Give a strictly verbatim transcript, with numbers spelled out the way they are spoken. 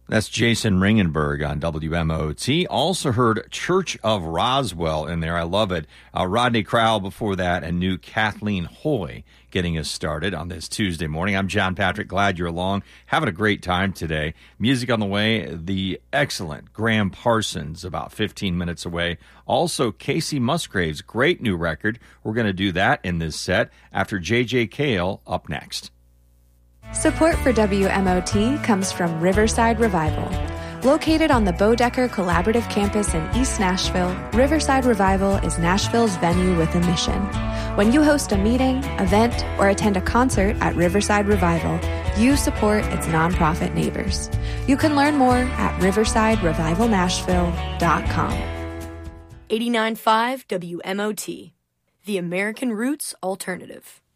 That's Jason Ringenberg on W M O T. Also heard Church of Roswell in there. I love it. Uh, Rodney Crowell before that, and new Kathleen Hoy getting us started on this Tuesday morning. I'm John Patrick. Glad you're along. Having a great time today. Music on the way. The excellent Graham Parsons about fifteen minutes away. Also, Casey Musgrave's great new record. We're going to do that in this set after J J Cale up next. Support for W M O T comes from Riverside Revival. Located on the Bodecker Collaborative Campus in East Nashville, Riverside Revival is Nashville's venue with a mission. When you host a meeting, event, or attend a concert at Riverside Revival, you support its nonprofit neighbors. You can learn more at riverside revival nashville dot com. eighty-nine point five W M O T, the American Roots Alternative.